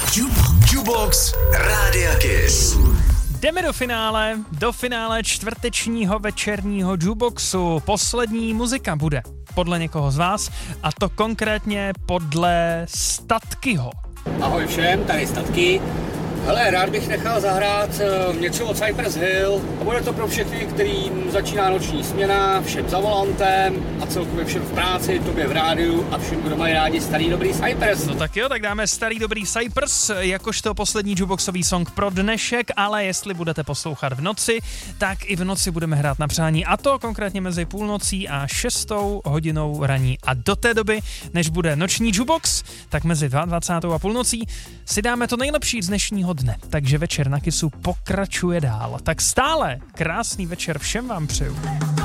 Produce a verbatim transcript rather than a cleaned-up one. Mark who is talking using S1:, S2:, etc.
S1: Jukebox Rádia Kiss.
S2: Jdeme do finále, do finále čtvrtečního večerního Jukeboxu. Poslední muzika bude podle někoho z vás, a to konkrétně podle Statkyho.
S3: Ahoj všem, tady Statky. Hele, rád bych nechal zahrát uh, něco od Cypress Hill. A bude to pro všechny, kterým začíná noční směna, všem za volantem a celkově všem v práci, tobě v rádiu a všem, kdo mají rádi starý dobrý Cypress.
S2: No tak jo, tak dáme starý dobrý Cypress, jakožto poslední jukeboxový song pro dnešek, ale jestli budete poslouchat v noci, tak i v noci budeme hrát na přání, a to konkrétně mezi půlnocí a šestou hodinou raní. A do té doby, než bude noční jukebox, tak mezi dvacátou druhou a půlnocí si dáme to nejlepší z dnešního dne. Takže večer na Kissu pokračuje dál. Tak stále krásný večer všem vám přeju.